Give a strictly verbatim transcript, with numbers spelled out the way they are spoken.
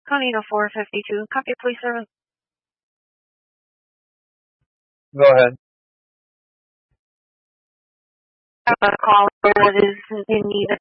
Conino four fifty-two. Copy, please, sir. Go ahead. A caller that is in need